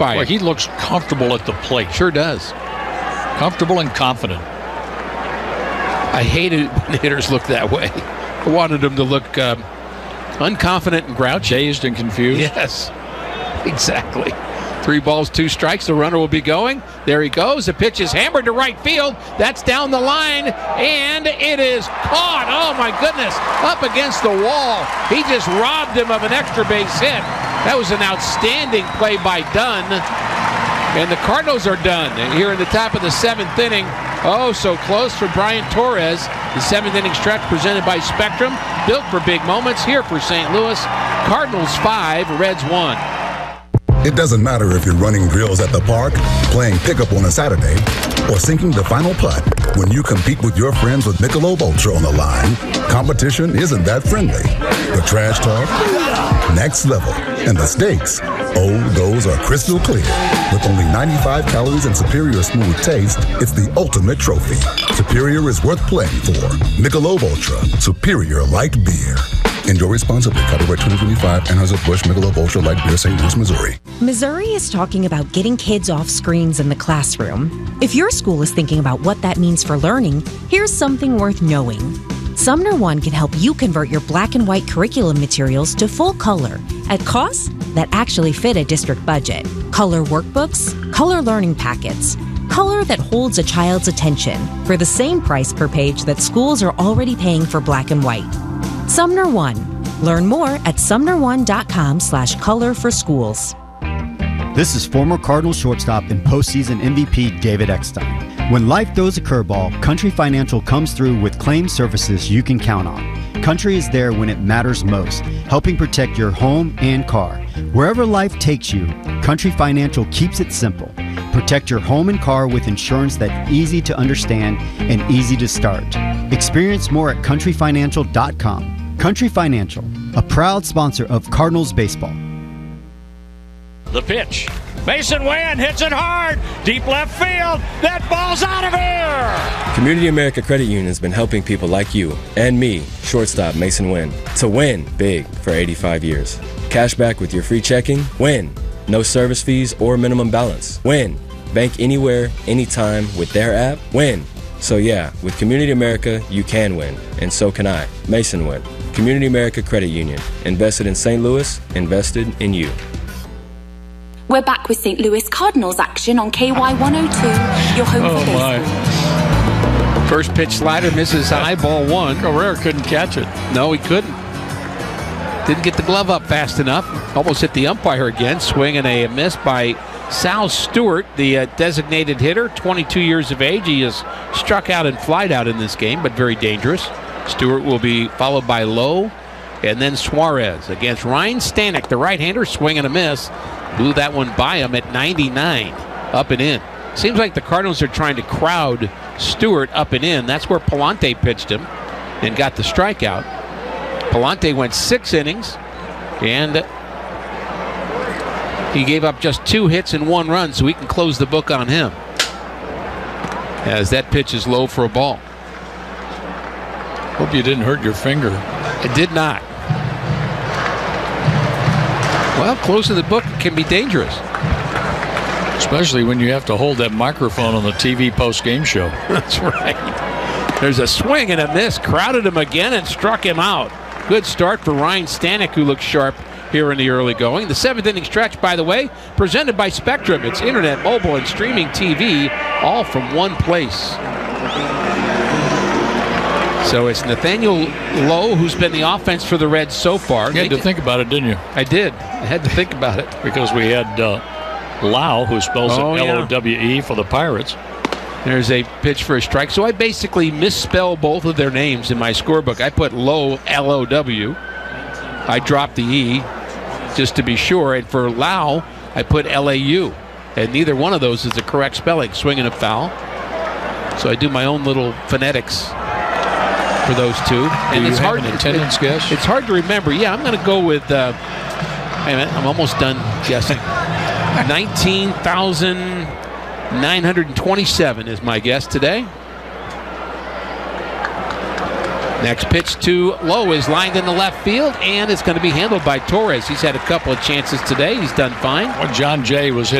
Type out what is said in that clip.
by Well, him. he looks comfortable at the plate. Sure does. Comfortable and confident. I hated when hitters look that way. I wanted them to look unconfident and grouchy. Dazed and confused. Yes, exactly. 3 balls, 2 strikes. The runner will be going. There he goes. The pitch is hammered to right field. That's down the line, and it is caught. Oh, my goodness. Up against the wall. He just robbed him of an extra base hit. That was an outstanding play by Dunn. And the Cardinals are done here in the top of the 7th inning. Oh, so close for Brian Torres. The 7th inning stretch presented by Spectrum. Built for big moments here for St. Louis. Cardinals 5, Reds 1. It doesn't matter if you're running drills at the park, playing pickup on a Saturday, or sinking the final putt. When you compete with your friends with Michelob Ultra on the line, competition isn't that friendly. The trash talk, next level, and the stakes, oh, those are crystal clear. With only 95 calories and superior smooth taste, it's the ultimate trophy. Superior is worth playing for. Michelob Ultra, superior light beer. Enjoy responsibly. Copyright 2025, Anheuser-Busch Michelob Ultra Light Beer, St. Louis, Missouri. Missouri is talking about getting kids off screens in the classroom. If your school is thinking about what that means for learning, here's something worth knowing. Sumner One can help you convert your black and white curriculum materials to full color at costs that actually fit a district budget. Color workbooks, color learning packets, color that holds a child's attention for the same price per page that schools are already paying for black and white. Sumner One. Learn more at sumner1.com/color for schools. This is former Cardinals shortstop and postseason MVP David Eckstein. When life throws a curveball, Country Financial comes through with claim services you can count on. Country is there when it matters most, helping protect your home and car. Wherever life takes you, Country Financial keeps it simple. Protect your home and car with insurance that's easy to understand and easy to start. Experience more at countryfinancial.com. Country Financial, a proud sponsor of Cardinals baseball. The pitch. Mason Wynn hits it hard. Deep left field. That ball's out of here. Community America Credit Union has been helping people like you and me, shortstop Mason Wynn, to win big for 85 years. Cash back with your free checking. Win. No service fees or minimum balance. Win. Bank anywhere, anytime with their app. Win. So yeah, with Community America, you can win, and so can I, Mason Wynn. Community America Credit Union. Invested in St. Louis, invested in you. We're back with St. Louis Cardinals action on KY102, your home for baseball. My. First pitch slider misses high, ball 1. Carrera couldn't catch it. No, he couldn't. Didn't get the glove up fast enough. Almost hit the umpire again. Swing and a miss by Sal Stewart, the designated hitter, 22 years of age. He has struck out and flied out in this game, but very dangerous. Stewart will be followed by Lowe and then Suarez against Ryan Stanek, the right-hander. Swing and a miss. Blew that one by him at 99, up and in. Seems like the Cardinals are trying to crowd Stewart up and in. That's where Palante pitched him and got the strikeout. Palante went 6 innings, and he gave up just 2 hits and 1 run, so we can close the book on him, as that pitch is low for a ball. Hope you didn't hurt your finger. It did not. Well, closing the book can be dangerous. Especially when you have to hold that microphone on the TV post-game show. That's right. There's a swing and a miss. Crowded him again and struck him out. Good start for Ryan Stanek, who looks sharp here in the early going. The 7th inning stretch, by the way, presented by Spectrum. It's internet, mobile, and streaming TV, all from one place. So it's Nathaniel Lowe who's been the offense for the Reds so far. You had to think about it, didn't you? I did. I had to think about it. Because we had Lau, who spells it L-O-W-E for the Pirates. There's a pitch for a strike. So I basically misspell both of their names in my scorebook. I put Lowe, L-O-W. I dropped the E just to be sure. And for Lau, I put L-A-U. And neither one of those is the correct spelling. Swing and a foul. So I do my own little phonetics for those two. And it's hard. An attendance guess? It's hard to remember. Yeah, I'm going to go with, wait a minute, I'm almost done guessing. 19,927 is my guess today. Next pitch to Lowe is lined in the left field, and it's going to be handled by Torres. He's had a couple of chances today. He's done fine. Well, John Jay was hit